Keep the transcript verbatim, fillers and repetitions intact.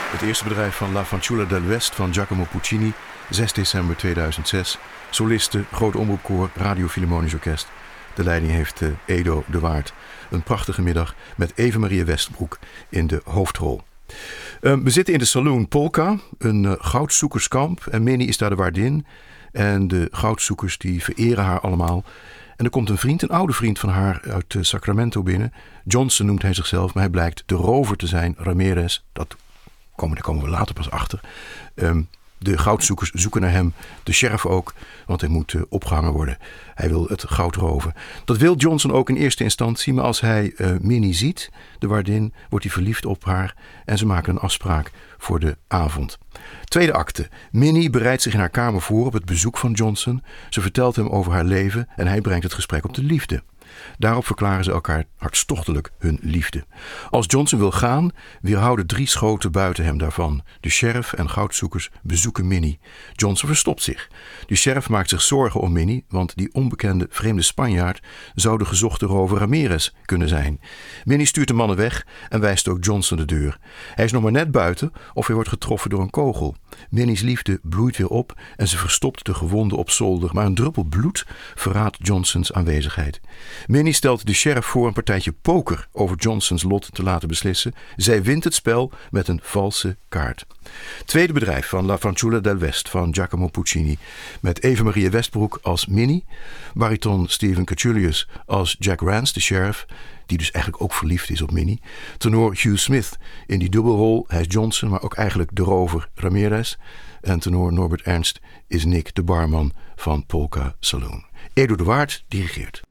Het eerste bedrijf van La Fanciulla del West van Giacomo Puccini, zes december tweeduizend zes. Soliste, Groot Omroepkoor, Radio Philharmonisch Orkest. De leiding heeft uh, Edo de Waard. Een prachtige middag met Eva-Maria Westbroek in de hoofdrol. Uh, we zitten in de Saloon Polka, een uh, goudzoekerskamp. En Minnie is daar de waardin. En de goudzoekers die vereren haar allemaal. En er komt een vriend, een oude vriend van haar uit uh, Sacramento binnen. Johnson noemt hij zichzelf, maar hij blijkt de rover te zijn, Ramirez. Dat komen, daar komen we later pas achter. Um, de goudzoekers zoeken naar hem, de sheriff ook, want hij moet uh, opgehangen worden. Hij wil het goud roven. Dat wil Johnson ook in eerste instantie, maar als hij uh, Minnie ziet, de waardin, wordt hij verliefd op haar en ze maken een afspraak voor de avond. Tweede acte. Minnie bereidt zich in haar kamer voor op het bezoek van Johnson. Ze vertelt hem over haar leven en hij brengt het gesprek op de liefde. Daarop verklaren ze elkaar hartstochtelijk hun liefde. Als Johnson wil gaan, weerhouden drie schoten buiten hem daarvan. De sheriff en goudzoekers bezoeken Minnie. Johnson verstopt zich. De sheriff maakt zich zorgen om Minnie, want die onbekende vreemde Spanjaard zou de gezochte rover Ramirez kunnen zijn. Minnie stuurt de mannen weg en wijst ook Johnson de deur. Hij is nog maar net buiten of hij wordt getroffen door een kogel. Minnie's liefde bloeit weer op en ze verstopt de gewonde op zolder, maar een druppel bloed verraadt Johnsons aanwezigheid. Minnie stelt de sheriff voor een partijtje poker over Johnsons lot te laten beslissen. Zij wint het spel met een valse kaart. Tweede bedrijf van La Fanciulla del West van Giacomo Puccini. Met Eva-Maria Westbroek als Minnie. Bariton Stephen Kachoulias als Jack Rance, de sheriff. Die dus eigenlijk ook verliefd is op Minnie. Tenor Hugh Smith in die dubbelrol. Hij is Johnson, maar ook eigenlijk de rover Ramirez. En tenor Norbert Ernst is Nick, de barman van Polka Saloon. Edo de Waard dirigeert.